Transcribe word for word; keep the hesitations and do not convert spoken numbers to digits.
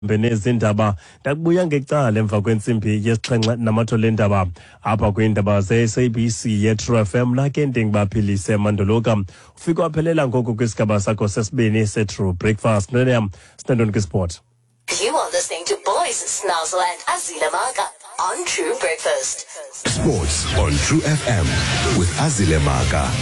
benezindaba ndakubuya ngecala emva kwentsimbi yesixhenxe namathole endaba apha kwiindaba ze-S A B C ye-True F M nake ndingibaphilise mandoloka ufika waphelela ngoku kwisigaba sakho sesibini se-True Breakfast noneyam Standon kwisport. You are listening to Boys Snazzle and Azile Maka on True Breakfast. Sports on True F M with Azile Maka.